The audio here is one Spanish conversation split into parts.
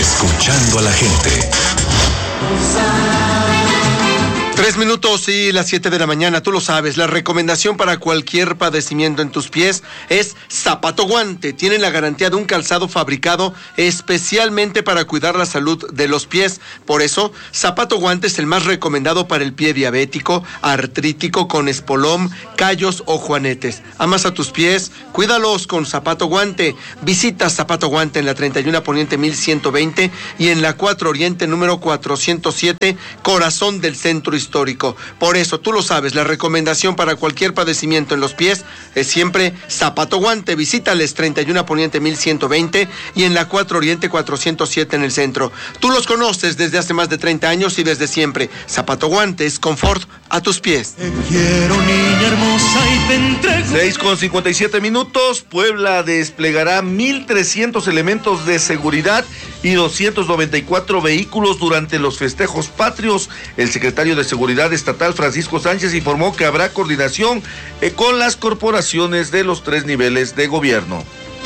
Escuchando a la gente. 3 minutos y las 7 de la mañana, tú lo sabes, la recomendación para cualquier padecimiento en tus pies es Zapato Guante. Tienen la garantía de un calzado fabricado especialmente para cuidar la salud de los pies. Por eso, Zapato Guante es el más recomendado para el pie diabético, artrítico, con espolón, callos o juanetes. ¿Amas a tus pies? Cuídalos con Zapato Guante. Visita Zapato Guante en la 31 Poniente 1120 y en la 4 Oriente número 407, corazón del centro histórico. Por eso, tú lo sabes, la recomendación para cualquier padecimiento en los pies es siempre Zapato Guante. Visítales 31 Poniente 1120 y en la 4 Oriente 407 en el centro. Tú los conoces desde hace más de 30 años y desde siempre. Zapato Guante es confort a tus pies. Te quiero, niña hermosa, y te entrego. 6:57 minutos. Puebla desplegará 1,300 elementos de seguridad y 294 vehículos durante los festejos patrios. El secretario de Seguridad Estatal, Francisco Sánchez, informó que habrá coordinación con las corporaciones de los 3 niveles de gobierno.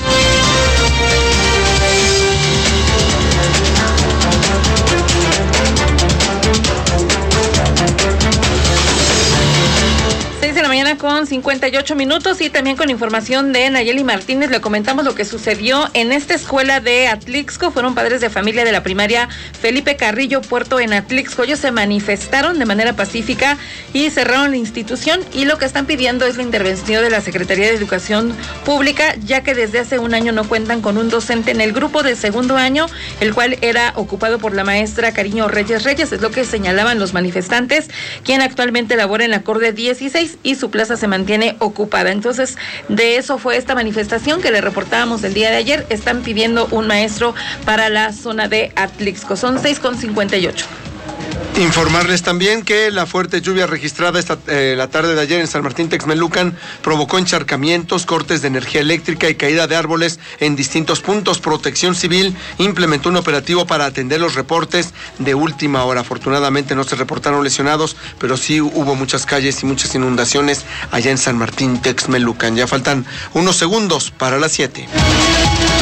Con 58 minutos y también con información de Nayeli Martínez. Le comentamos lo que sucedió en esta escuela de Atlixco. Fueron padres de familia de la primaria Felipe Carrillo Puerto en Atlixco. Ellos se manifestaron de manera pacífica y cerraron la institución, y lo que están pidiendo es la intervención de la Secretaría de Educación Pública, ya que desde hace un año no cuentan con un docente en el grupo de segundo año, el cual era ocupado por la maestra Cariño Reyes. Es lo que señalaban los manifestantes, quien actualmente labora en la Corde 16 y su plaza se mantiene ocupada. Entonces, de eso fue esta manifestación que le reportábamos el día de ayer. Están pidiendo un maestro para la zona de Atlixco. Son 6:58. Informarles también que la fuerte lluvia registrada la tarde de ayer en San Martín Texmelucan provocó encharcamientos, cortes de energía eléctrica y caída de árboles en distintos puntos. Protección Civil implementó un operativo para atender los reportes de última hora. Afortunadamente no se reportaron lesionados, pero sí hubo muchas calles y muchas inundaciones allá en San Martín Texmelucan. Ya faltan unos segundos para las 7.